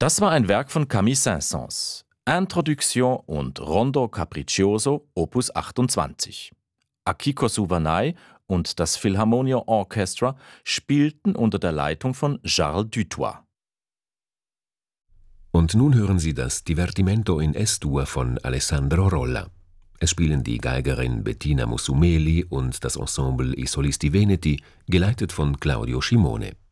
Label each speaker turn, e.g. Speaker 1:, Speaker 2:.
Speaker 1: Das war ein Werk von Camille Saint-Saëns, Introduction und Rondo Capriccioso, Opus 28. Akiko Suvanay und das Philharmonia Orchestra spielten unter der Leitung von Charles Dutoit.
Speaker 2: Und nun hören Sie das Divertimento in Es-Dur von Alessandro Rolla. Es spielen die Geigerin Bettina Musumeli und das Ensemble I Solisti Veneti, geleitet von Claudio Scimone.